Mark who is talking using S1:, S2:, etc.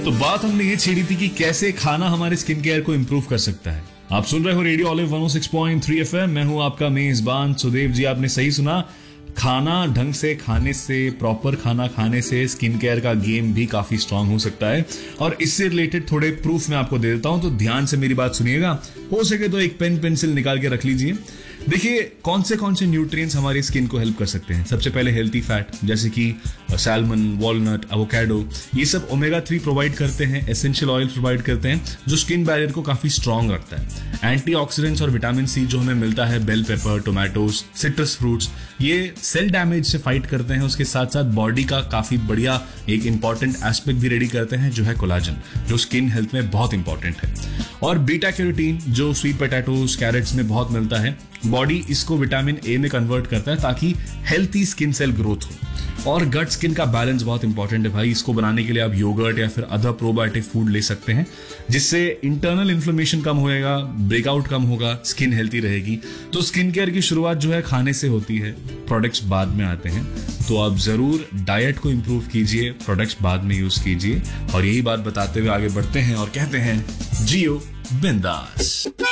S1: तो बात हमने ये छेड़ी थी कि कैसे खाना हमारे स्किन केयर को इंप्रूव कर सकता है। आप सुन रहे हो रेडियो ऑलिव 106.3 एफएम। मैं हूं आपका मेजबान सुदेव जी। आपने सही सुना, खाना ढंग से खाने से, प्रॉपर खाना खाने से स्किन केयर का गेम भी काफी स्ट्रांग हो सकता है। और इससे रिलेटेड थोड़े प्रूफ मैं आपको दे देता हूं, तो ध्यान से मेरी बात सुनिएगा। हो सके तो एक पेन पेंसिल निकाल के रख लीजिए। देखिए कौन से न्यूट्रिएंट्स हमारी स्किन को हेल्प कर सकते हैं। सबसे पहले हेल्थी फैट, जैसे कि सैल्मन, वॉलनट, एवोकाडो, ये सब ओमेगा 3 प्रोवाइड करते हैं। एसेंशियल ऑयल प्रोवाइड करते हैं जो स्किन बैरियर को काफी स्ट्रांग रखता है। एंटीऑक्सीडेंट्स और विटामिन सी जो हमें मिलता है bell pepper, tomatoes, citrus fruits, ये सेल डैमेज से फाइट करते हैं। उसके साथ साथ बॉडी का काफी बढ़िया एक इंपॉर्टेंट एस्पेक्ट भी रेडी करते हैं जो है कोलाजन, जो स्किन हेल्थ में बहुत इंपॉर्टेंट है। और बीटा कैरोटीन जो स्वीट पोटैटोज, कैरेट्स में बहुत मिलता है, बॉडी इसको विटामिन ए में कन्वर्ट करता है ताकि हेल्थी स्किन सेल ग्रोथ हो। और गट स्किन का बैलेंस बहुत इंपॉर्टेंट है भाई। इसको बनाने के लिए आप योगर्ट या फिर अदर प्रोबायोटिक फूड ले सकते हैं, जिससे इंटरनल इन्फ्लेमेशन कम होएगा, ब्रेकआउट कम होगा, स्किन हेल्थी रहेगी। तो स्किन केयर की शुरुआत जो है खाने से होती है, प्रोडक्ट्स बाद में आते हैं। तो आप जरूर डाइट को इंप्रूव कीजिए, प्रोडक्ट्स बाद में यूज कीजिए। और यही बात बताते हुए आगे बढ़ते हैं और कहते हैं जियो बिंदास।